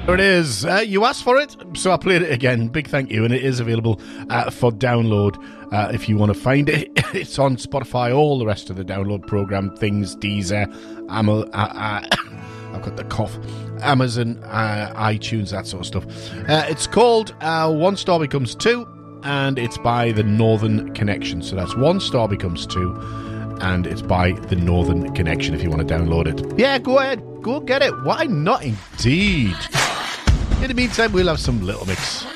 There it is. You asked for it, so I played it again. Big thank you, and it is available for download if you want to find it. It's on Spotify, all the rest of the download program, things, Deezer, I've got the cough, Amazon, iTunes, that sort of stuff. It's called One Star Becomes Two, and it's by The Northern Connection. So that's One Star Becomes Two, and it's by The Northern Connection if you want to download it. Yeah, go ahead. Go get it. Why not, indeed? In the meantime, we'll have some Little Mix.